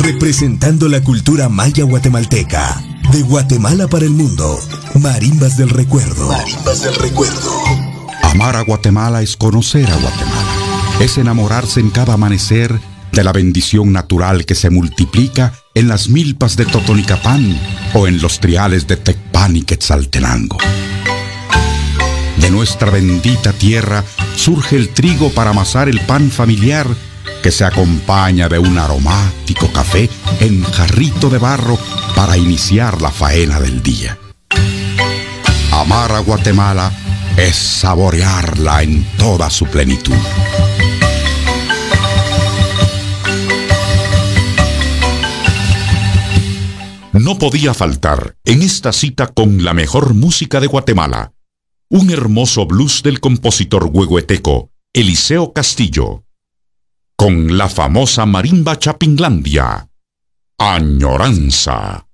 Representando la cultura maya guatemalteca. De Guatemala para el mundo. Marimbas del Recuerdo. Marimbas del Recuerdo. Amar a Guatemala es conocer a Guatemala. Es enamorarse en cada amanecer de la bendición natural que se multiplica en las milpas de Totonicapán o en los triales de Tecpan y Quetzaltenango. De nuestra bendita tierra surge el trigo para amasar el pan familiar que se acompaña de un aromático café en jarrito de barro para iniciar la faena del día. Amar a Guatemala es saborearla en toda su plenitud. No podía faltar en esta cita con la mejor música de Guatemala, un hermoso blues del compositor huehueteco Eliseo Castillo, con la famosa marimba Chapinlandia, Añoranza.